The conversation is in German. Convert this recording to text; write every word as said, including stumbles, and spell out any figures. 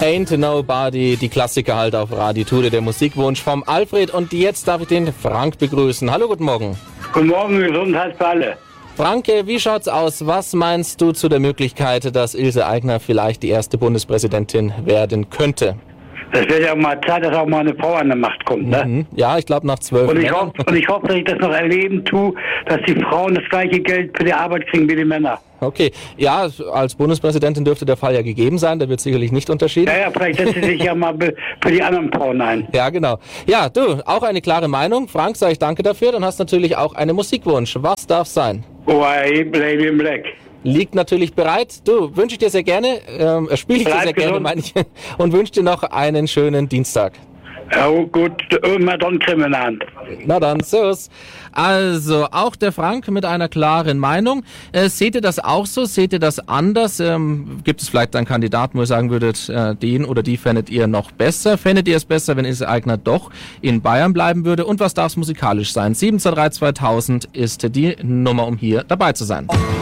Ain't Nobody, die Klassiker halt auf Radio Tude, der Musikwunsch vom Alfred. Und jetzt darf ich den Frank begrüßen. Hallo, guten Morgen. Guten Morgen, Gesundheit für alle. Frank, wie schaut's aus? Was meinst du zu der Möglichkeit, dass Ilse Aigner vielleicht die erste Bundespräsidentin werden könnte? Das wäre ja mal Zeit, dass auch mal eine Frau an die Macht kommt, ne? Mhm. Ja, ich glaube nach zwölf und ich, Jahren. hoffe, und ich hoffe, dass ich das noch erleben tue, dass die Frauen das gleiche Geld für die Arbeit kriegen wie die Männer. Okay, ja, als Bundespräsidentin dürfte der Fall ja gegeben sein, der wird sicherlich nicht unterschieden. Ja, ja, vielleicht setzt sie sich ja mal für die anderen Frauen ein. Ja, genau. Ja, du, auch eine klare Meinung. Frank, sage ich danke dafür. Dann hast du natürlich auch einen Musikwunsch. Was darf sein? Oh, I Lady in Black. Liegt natürlich bereit. Du, wünsche ich dir sehr gerne, ähm, spiele ich dir sehr gerne, meine ich, und wünsche dir noch einen schönen Dienstag. Ja, gut, immer dann Creme in der Hand. Na dann, servus. Also, auch der Frank mit einer klaren Meinung. Äh, seht ihr das auch so? Seht ihr das anders? Ähm, gibt es vielleicht einen Kandidaten, wo ihr sagen würdet, äh, den oder die fändet ihr noch besser? Fändet ihr es besser, wenn Ilse Aigner doch in Bayern bleiben würde? Und was darf es musikalisch sein? sieben zwei drei zweitausend ist die Nummer, um hier dabei zu sein.